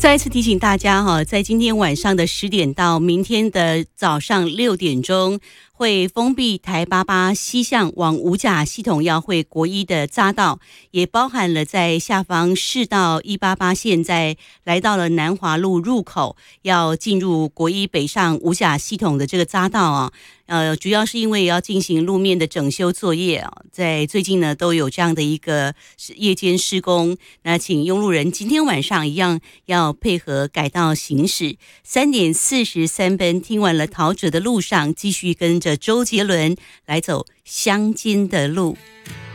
再一次提醒大家哈，在今天晚上的10点到明天的早上6点钟，会封闭台88西向往五甲系统要会国一的匝道，也包含了在下方市道188线，在来到了南华路入口，要进入国一北上五甲系统的这个匝道啊。主要是因为要进行路面的整修作业啊，在最近呢都有这样的一个夜间施工，那请拥路人今天晚上一样要配合改道行驶。3点43分听完了陶喆的路上，继续跟着周杰伦来走乡间的路。